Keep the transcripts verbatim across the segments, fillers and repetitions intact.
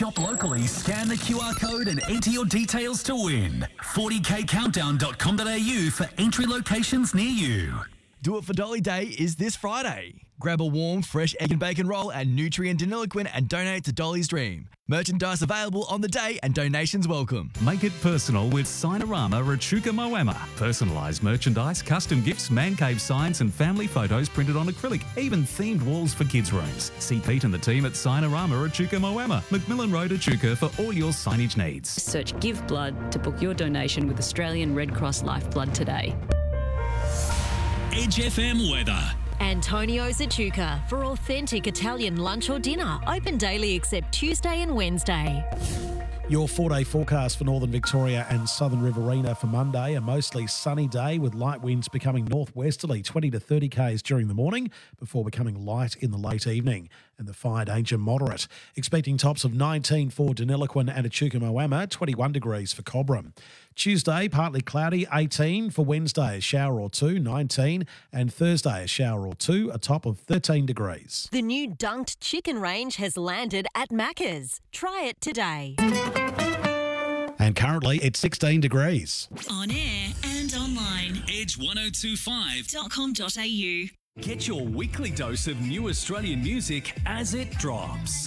shop locally, scan the Q R code and enter your details to win. forty k countdown dot com dot a u for entry locations near you. Do It for Dolly Day is this Friday. Grab a warm, fresh egg and bacon roll at Nutrient Deniliquin and donate to Dolly's Dream. Merchandise available on the day and donations welcome. Make it personal with Signarama Rachuka Moama. Personalised merchandise, custom gifts, man cave signs and family photos printed on acrylic. Even themed walls for kids' rooms. See Pete and the team at Signarama Rachuka Moama, Macmillan Road, Echuca for all your signage needs. Search Give Blood to book your donation with Australian Red Cross Lifeblood today. Edge F M weather. Antonio's Echuca for authentic Italian lunch or dinner. Open daily except Tuesday and Wednesday. Your four-day forecast for northern Victoria and southern Riverina for Monday, a mostly sunny day with light winds becoming northwesterly, twenty to thirty k's during the morning before becoming light in the late evening, and the fire danger moderate. Expecting tops of nineteen for Deniliquin and Echuca Moama, twenty-one degrees for Cobram. Tuesday, partly cloudy, eighteen. For Wednesday, a shower or two, nineteen. And Thursday, a shower or two, a top of thirteen degrees. The new dunked chicken range has landed at Macca's. Try it today. And currently, it's sixteen degrees. On air and online. Edge ten twenty-five dot com dot a u. Get your weekly dose of new Australian music as it drops.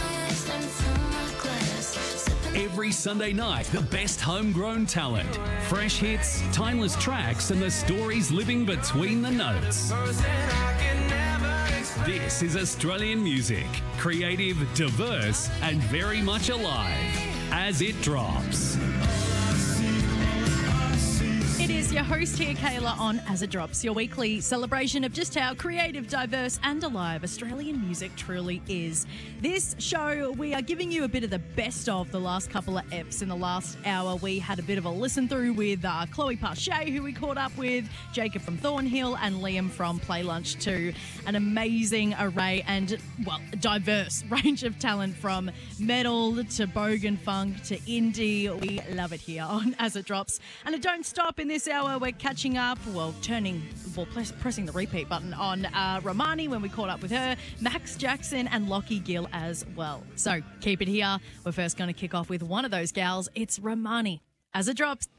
Every Sunday night, the best homegrown talent, fresh hits, timeless tracks, and the stories living between the notes. This is Australian music, creative, diverse, and very much alive as it drops. It is your host here, Kayla, on As It Drops, your weekly celebration of just how creative, diverse and alive Australian music truly is. This show, we are giving you a bit of the best of the last couple of eps. In the last hour, we had a bit of a listen through with uh, Chloe Pache, who we caught up with, Jacob from Thornhill and Liam from Play Lunch two. An amazing array and, well, diverse range of talent from metal to bogan funk to indie. We love it here on As It Drops. And it don't stop in this hour. We're catching up, well, turning, well, press, pressing the repeat button on uh, Romani when we caught up with her, Max Jackson and Lockie Gill as well. So keep it here. We're first going to kick off with one of those gals. It's Romani. As It Drops.